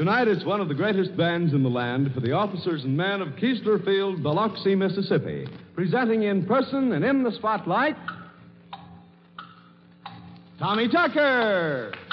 Tonight it's one of the greatest bands in the land for the officers and men of Keesler Field, Biloxi, Mississippi. Presenting in person and in the spotlight, Tommy Tucker.